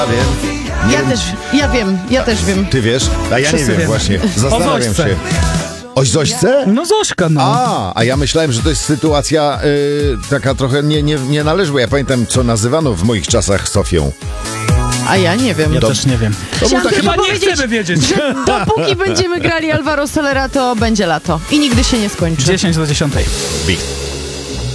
Ja też wiem. Ty wiesz? A ja nie Wszyscy wiem wiemy. właśnie. Zastanawiam Zośce. się. O Zośce? No Zośka, no. A ja myślałem, że to jest sytuacja taka trochę nie należy, bo ja pamiętam, co nazywano w moich czasach Sofią. A ja nie wiem. Ja też nie wiem. To był taki... Chyba nie powiedzieć, chcemy wiedzieć. że dopóki będziemy grali Alvaro Solera, to będzie lato. I nigdy się nie skończy. 10 do 10. Big.